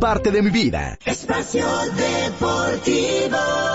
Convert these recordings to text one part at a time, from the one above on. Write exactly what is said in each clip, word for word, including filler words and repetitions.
parte de mi vida. Espacio Deportivo.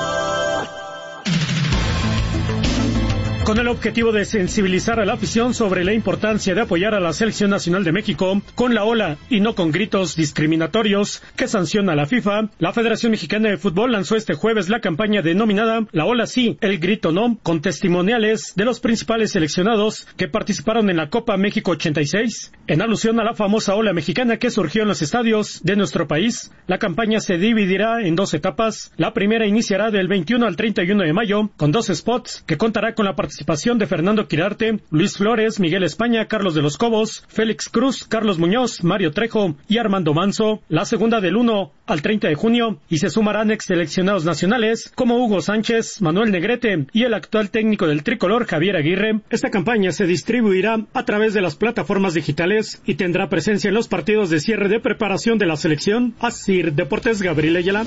Con el objetivo de sensibilizar a la afición sobre la importancia de apoyar a la Selección Nacional de México con la ola y no con gritos discriminatorios que sanciona la FIFA, la Federación Mexicana de Fútbol lanzó este jueves la campaña denominada La Ola Sí, el Grito No, con testimoniales de los principales seleccionados que participaron en la Copa México ochenta y seis. En alusión a la famosa ola mexicana que surgió en los estadios de nuestro país, la campaña se dividirá en dos etapas. La primera iniciará del veintiuno al treinta y uno de mayo con dos spots que contará con la participación participación de Fernando Quirarte, Luis Flores, Miguel España, Carlos de los Cobos, Félix Cruz, Carlos Muñoz, Mario Trejo y Armando Manso. La segunda del uno al treinta de junio y se sumarán ex seleccionados nacionales como Hugo Sánchez, Manuel Negrete y el actual técnico del tricolor Javier Aguirre. Esta campaña se distribuirá a través de las plataformas digitales y tendrá presencia en los partidos de cierre de preparación de la selección. Asir Deportes, Gabriel Ayala.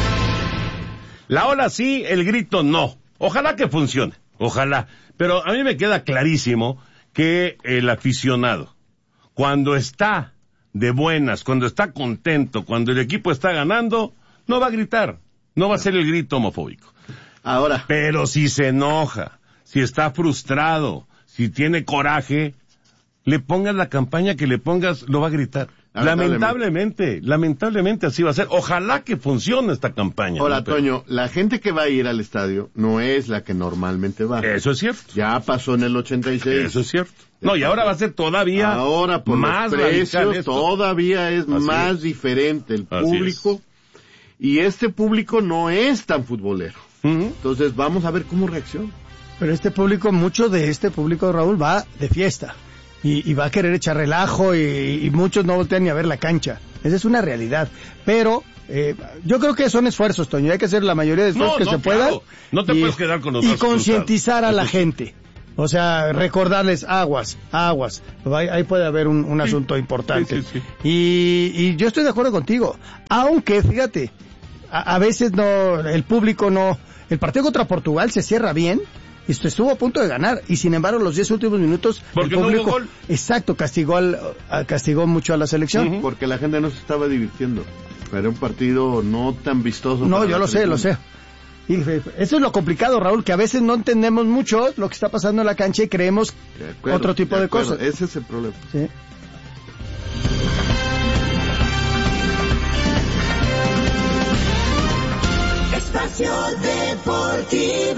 La ola sí, el grito no. Ojalá que funcione. Ojalá, pero a mí me queda clarísimo que el aficionado, cuando está de buenas, cuando está contento, cuando el equipo está ganando, no va a gritar, no va a ser el grito homofóbico. Ahora. Pero si se enoja, si está frustrado, si tiene coraje, le pongas la campaña que le pongas, lo va a gritar. Lamentablemente, lamentablemente así va a ser. Ojalá que funcione esta campaña. Ahora, ¿no? Pero... Toño, la gente que va a ir al estadio no es la que normalmente va. Eso es cierto. Ya pasó en el ochenta y seis. Eso es cierto. No, y ahora va a ser todavía ahora por más los precios, esto. todavía es Así más es. diferente el Así público. Y este público no es tan futbolero. Uh-huh. Entonces vamos a ver cómo reacciona. Pero este público, mucho de este público, Raúl, va de fiesta. Y, y va a querer echar relajo y, y muchos no voltean ni a ver la cancha. Esa es una realidad. Pero eh, yo creo que son esfuerzos, Toño. Hay que hacer la mayoría de esfuerzos No, que no, se claro. puedan. No te y, puedes quedar con los Y brazos concientizar cruzados. a la Eso sí. gente. O sea, recordarles aguas, aguas. Ahí, ahí puede haber un, un Sí. asunto importante. Sí, sí, sí. Y, y yo estoy de acuerdo contigo. Aunque, fíjate, a, a veces no, el público no... El partido contra Portugal se cierra bien. Y estuvo a punto de ganar, y sin embargo los diez últimos minutos porque el público, no hubo gol. Exacto, castigó al, a, castigó mucho a la selección. Uh-huh. Porque la gente no se estaba divirtiendo. Era un partido no tan vistoso. No, para yo la lo sé, lo sé. Y eso es lo complicado, Raúl, que a veces no entendemos mucho lo que está pasando en la cancha y creemos De acuerdo, otro tipo de, de, acuerdo. cosas. Ese es el problema. Sí. Espacio Deportivo.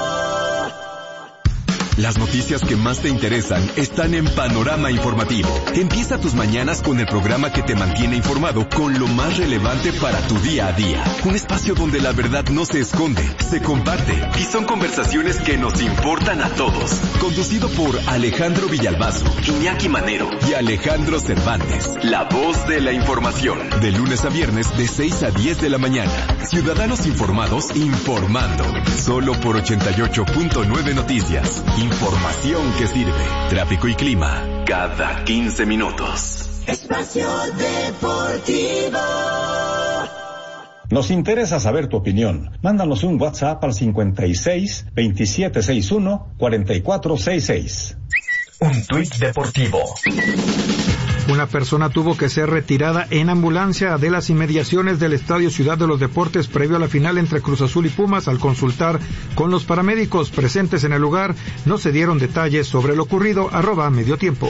Las noticias que más te interesan están en Panorama Informativo. Empieza tus mañanas con el programa que te mantiene informado con lo más relevante para tu día a día. Un espacio donde la verdad no se esconde, se comparte y son conversaciones que nos importan a todos. Conducido por Alejandro Villalbazo, Iñaki Manero y Alejandro Cervantes. La voz de la información. De lunes a viernes de seis a diez de la mañana. Ciudadanos informados informando. Solo por ochenta y ocho punto nueve Noticias. Información que sirve. Tráfico y clima cada quince minutos. Espacio Deportivo. Nos interesa saber tu opinión. Mándanos un WhatsApp al cincuenta y seis, veintisiete sesenta y uno, cuarenta y cuatro sesenta y seis. Un tuit deportivo. Una persona tuvo que ser retirada en ambulancia de las inmediaciones del Estadio Ciudad de los Deportes previo a la final entre Cruz Azul y Pumas. Al consultar con los paramédicos presentes en el lugar, no se dieron detalles sobre lo ocurrido. Arroba Medio Tiempo.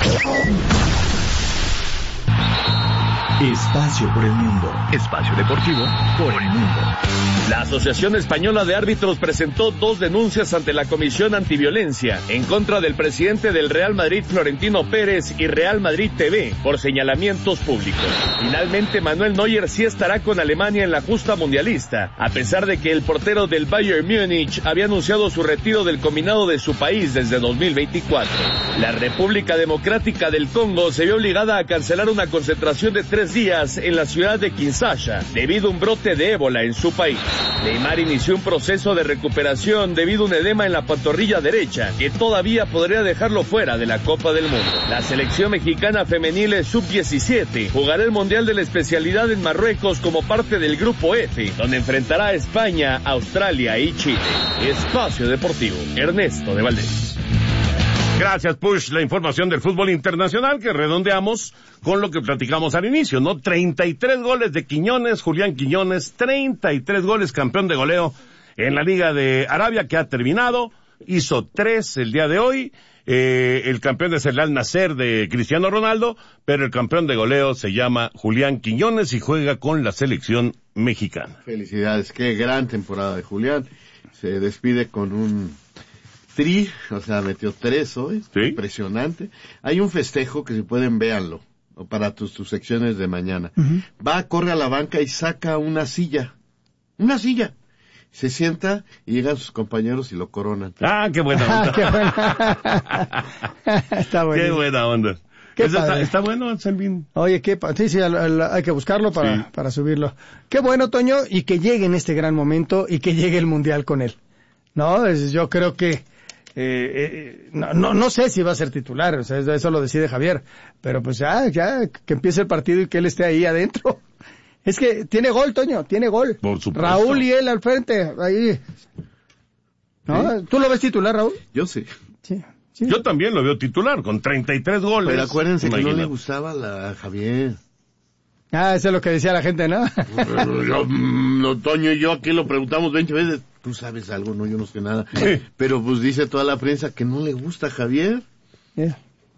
Espacio por el mundo. Espacio deportivo por el mundo. La Asociación Española de Árbitros presentó dos denuncias ante la Comisión Antiviolencia en contra del presidente del Real Madrid, Florentino Pérez, y Real Madrid T V por señalamientos públicos. Finalmente, Manuel Neuer sí estará con Alemania en la justa mundialista, a pesar de que el portero del Bayern Múnich había anunciado su retiro del combinado de su país desde dos mil veinticuatro. La República Democrática del Congo se vio obligada a cancelar una concentración de tres días en la ciudad de Kinshasa debido a un brote de ébola en su país. Neymar inició un proceso de recuperación debido a un edema en la pantorrilla derecha que todavía podría dejarlo fuera de la Copa del Mundo. La selección mexicana femenil sub diecisiete jugará el Mundial de la Especialidad en Marruecos como parte del Grupo F, donde enfrentará a España, Australia y Chile. Espacio Deportivo, Ernesto de Valdés. Gracias, Push. La información del fútbol internacional que redondeamos con lo que platicamos al inicio, ¿no? treinta y tres goles de Quiñones, Julián Quiñones, treinta y tres goles, campeón de goleo en la Liga de Arabia, que ha terminado. Hizo tres el día de hoy. Eh, el campeón es el Al Nacer de Cristiano Ronaldo, pero el campeón de goleo se llama Julián Quiñones y juega con la selección mexicana. Felicidades, qué gran temporada de Julián. Se despide con un tri, o sea, metió tres hoy. ¿Sí? Impresionante. Hay un festejo que si pueden, véanlo, para tus, tus secciones de mañana. Uh-huh. Va, corre a la banca y saca una silla. Una silla. Se sienta y llegan sus compañeros y lo coronan. Ah, qué buena onda. Qué buena. Está bueno. Qué buena onda. Qué Eso está, padre. está bueno, Selvin. Oye, qué pa- sí, sí, al- al- hay que buscarlo para, Sí. para subirlo. Qué bueno, Toño, y que llegue en este gran momento y que llegue el Mundial con él. No, es- yo creo que, eh, eh, no, no, no sé si va a ser titular, o sea, eso eso lo decide Javier, pero pues ya, ya, que empiece el partido y que él esté ahí adentro. Es que tiene gol, Toño, tiene gol. Por supuesto. Raúl y él al frente, ahí. ¿No? Sí. ¿Tú lo ves titular, Raúl? Yo sí. Sí. sí. Yo también lo veo titular, con treinta y tres goles. Pero acuérdense que no Imagínate. le gustaba la a Javier. Ah, eso es lo que decía la gente, ¿no? Yo, mm, no, Toño y yo aquí lo preguntamos veinte veces. ¿Tú sabes algo? No, yo no sé nada. Sí. Pero pues dice toda la prensa que no le gusta a Javier. Yeah.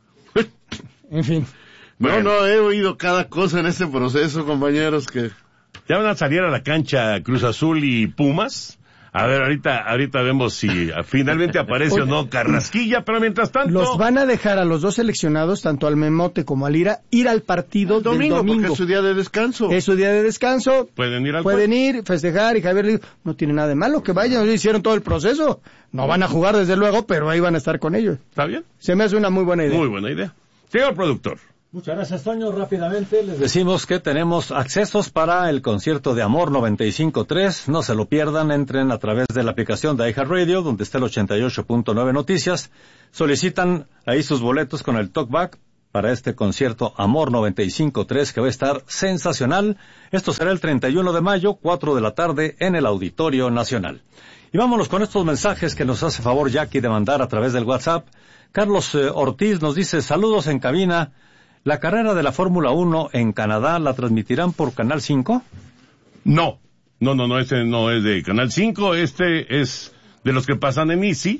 En fin. No, Bueno. no, he oído cada cosa en este proceso, compañeros, que... Ya van a salir a la cancha Cruz Azul y Pumas. A ver, ahorita, ahorita vemos si finalmente aparece o no Carrasquilla, pero mientras tanto... Los van a dejar a los dos seleccionados, tanto al Memote como al Ira, ir al partido El domingo, del domingo. porque es su día de descanso. Es su día de descanso. Pueden ir al Pueden ir, festejar, y Javier le dijo, no tiene nada de malo que vayan, hicieron todo el proceso. No van a jugar desde luego, pero ahí van a estar con ellos. ¿Está bien? Se me hace una muy buena idea. Muy buena idea. Señor productor. Muchas gracias, Toño. Rápidamente les decimos que tenemos accesos para el concierto de Amor noventa y cinco punto tres. No se lo pierdan, entren a través de la aplicación de iHeartRadio, donde está el ochenta y ocho punto nueve Noticias. Solicitan ahí sus boletos con el talkback para este concierto Amor noventa y cinco punto tres, que va a estar sensacional. Esto será el treinta y uno de mayo, cuatro de la tarde, en el Auditorio Nacional. Y vámonos con estos mensajes que nos hace favor Jackie de mandar a través del WhatsApp. Carlos eh, Ortiz nos dice, saludos en cabina. ¿La carrera de la Fórmula uno en Canadá la transmitirán por Canal cinco? No, no, no, no, este no es de Canal cinco, este es de los que pasan en Easy,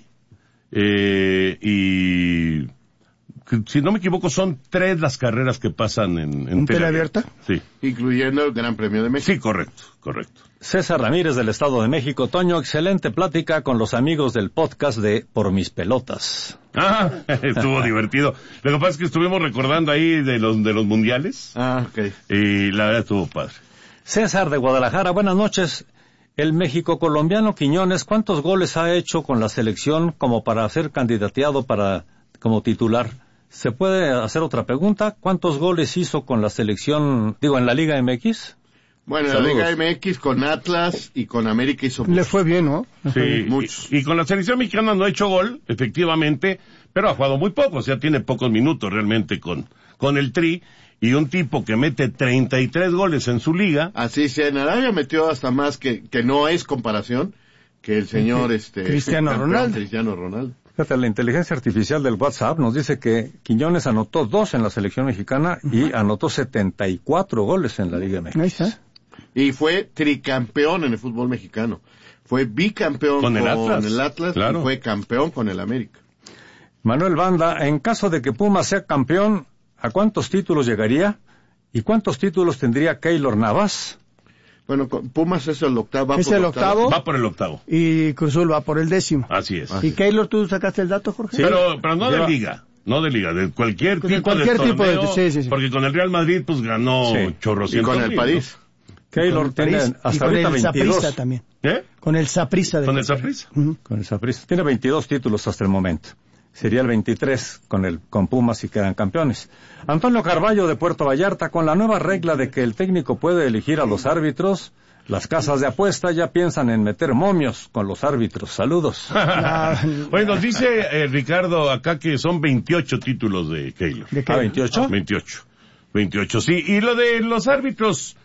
eh, y si no me equivoco son tres las carreras que pasan en, en, ¿En tele abierta? Sí, Incluyendo el Gran Premio de México. sí, correcto, correcto. César Ramírez del Estado de México. Toño, excelente plática con los amigos del podcast de Por Mis Pelotas. Ah, estuvo divertido. Lo que pasa es que estuvimos recordando ahí de los, de los mundiales, Ah, ok. y la verdad estuvo padre. César de Guadalajara, buenas noches. El México colombiano Quiñones, ¿cuántos goles ha hecho con la selección como para ser candidateado para como titular? ¿Se puede hacer otra pregunta? ¿Cuántos goles hizo con la selección, digo, en la Liga M X? Bueno, en la Saludos. Liga M X con Atlas y con América hizo Le mucho. fue bien, ¿no? Le fue Sí, bien. muchos. y, y con la selección mexicana no ha hecho gol, efectivamente, pero ha jugado muy poco, o sea, tiene pocos minutos realmente con, con el Tri, y un tipo que mete treinta y tres goles en su liga. Así sea, en Arabia metió hasta más que, que no es comparación que el señor este Cristiano campeón Ronaldo. Cristiano Ronaldo. Fíjate, la inteligencia artificial del WhatsApp nos dice que Quiñones anotó dos en la selección mexicana y anotó setenta y cuatro goles en la Liga M X. Ahí está. Y fue tricampeón en el fútbol mexicano. Fue bicampeón Con con el el Atlas, Atlas, claro. y fue campeón con el América. Manuel Banda, en caso de que Pumas sea campeón, ¿a cuántos títulos llegaría? ¿Y cuántos títulos tendría Keylor Navas? Bueno, con- Pumas es el octavo. va Es por el octavo. Va por el octavo, Y Cruzul va por el décimo. así es. ¿Y Keylor, tú sacaste el dato, Jorge? Pero, pero no Lleva- de liga, no de liga, de cualquier De tipo cualquier de tipo de- torneo, sí, sí, sí. porque con el Real Madrid pues ganó Sí. chorros Y con el París. Keylor Con el tiene París, y hasta con ahorita el Saprissa veintidós. también. ¿Eh? Con el Saprissa. de Con el Costa Saprissa. Rica. Ujú. Con el Saprissa. Tiene veintidós títulos hasta el momento. Sería el veintitrés con el con Pumas si quedan campeones. Antonio Carballo de Puerto Vallarta, con la nueva regla de que el técnico puede elegir a los árbitros, las casas de apuesta ya piensan en meter momios con los árbitros. Saludos. Ah, Bueno, nos dice eh, Ricardo acá que son veintiocho títulos de Keylor. ¿De qué? ¿A veintiocho? veintiocho. veintiocho, sí. Y lo de los árbitros,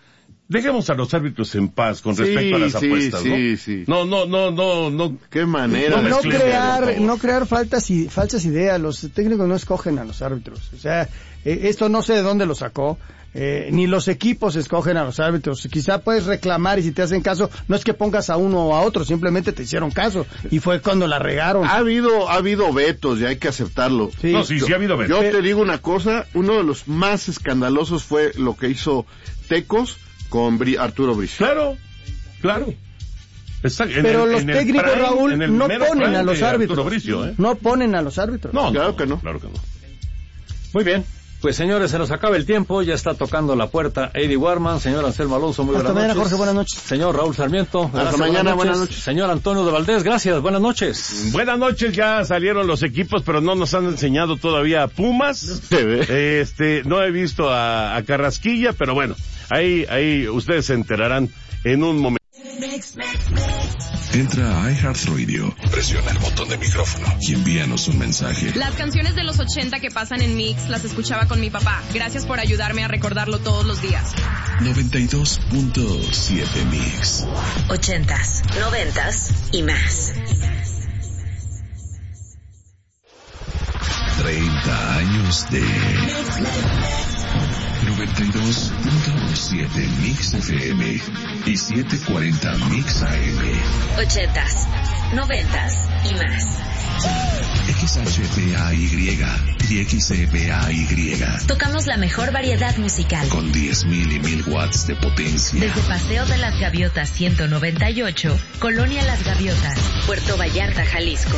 Dejemos a los árbitros en paz con respecto sí, a las sí, apuestas, sí, ¿no? Sí. No, no, no, no, no. Qué manera. No, no de crear, no crear faltas y falsas ideas. Los técnicos no escogen a los árbitros. O sea, eh, esto no sé de dónde lo sacó. Eh, ni los equipos escogen a los árbitros. Quizá puedes reclamar y si te hacen caso, no es que pongas a uno o a otro, simplemente te hicieron caso y fue cuando la regaron. Ha habido, ha habido vetos y hay que aceptarlo. Sí. No, sí, sí ha habido vetos. Yo te digo una cosa, uno de los más escandalosos fue lo que hizo Tecos con Bri- Arturo Bricio. Claro, claro. Está, en Pero el, los en el técnicos, prime, Raúl, en el no mero ponen prime a los de árbitros. Arturo Bricio, ¿eh? No ponen a los árbitros. No, Claro no, que no. Claro que no. Muy bien. Pues señores, se nos acaba el tiempo, ya está tocando la puerta Eddie Warman, señor Anselmo Alonso, muy Hasta buenas mañana, noches. Jorge, buenas noches. Señor Raúl Sarmiento, Hasta gracias, mañana, buenas noches. Señor Antonio de Valdés, gracias, buenas noches. Buenas noches, ya salieron los equipos, pero no nos han enseñado todavía a Pumas. Se ve. Este, no he visto a, a Carrasquilla, pero bueno, ahí, ahí ustedes se enterarán en un momento. Entra a iHeartRadio, presiona el botón de micrófono y envíanos un mensaje. Las canciones de los ochenta que pasan en Mix las escuchaba con mi papá. Gracias por ayudarme a recordarlo todos los días. noventa y dos punto siete Mix. Ochentas, noventas y más. treinta años de noventa y dos punto siete Mix F M y setecientos cuarenta Mix A M. Ochentas, noventas y más. X H P A Y y X E P A Y. Tocamos la mejor variedad musical. Con diez mil y mil watts de potencia. Desde Paseo de las Gaviotas ciento noventa y ocho, Colonia Las Gaviotas, Puerto Vallarta, Jalisco.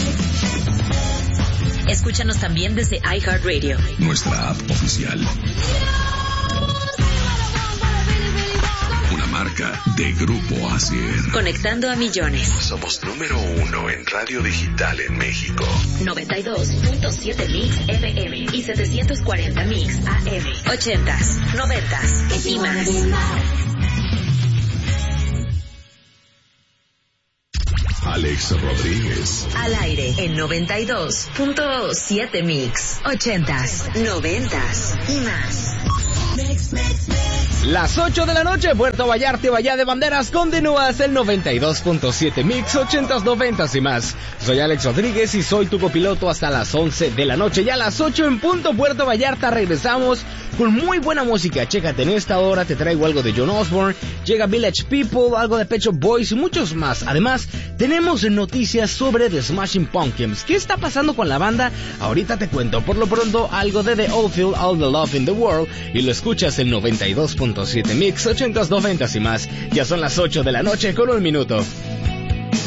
Escúchanos también desde iHeartRadio. Nuestra app oficial. Una marca de Grupo Asier. Conectando a millones. Somos número uno en radio digital en México. noventa y dos punto siete Mix F M y setecientos cuarenta Mix A M. Ochentas, noventas y más. Alex Rodríguez. Al aire en noventa y dos punto siete Mix. Ochentas, noventas y más. Las ocho de la noche, Puerto Vallarta y Bahía de Banderas, continúas el noventa y dos punto siete Mix, ochentas, noventas y más. Soy Alex Rodríguez y soy tu copiloto hasta las once de la noche. Ya a las ocho en punto, Puerto Vallarta, regresamos con muy buena música. Chécate, en esta hora te traigo algo de John Osborne, llega Village People, algo de Pet Shop Boys y muchos más. Además, tenemos noticias sobre The Smashing Pumpkins. ¿Qué está pasando con la banda? Ahorita te cuento. Por lo pronto, algo de The Oldfield, All the Love in the World, y lo escuchas en noventa y dos punto siete Mix, ochentas, noventas y más. Ya son las ocho de la noche con un minuto.